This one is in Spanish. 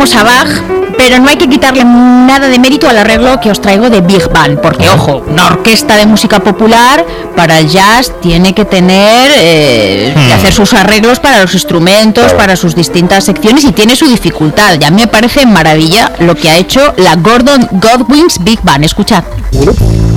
escuchamos a Bach, pero no hay que quitarle nada de mérito al arreglo que os traigo de Big Band, porque ojo, una orquesta de música popular para el jazz tiene que tener que hacer sus arreglos para los instrumentos, para sus distintas secciones, y tiene su dificultad. Y a mí me parece maravilla lo que ha hecho la Gordon Godwin's Big Band. Escuchad.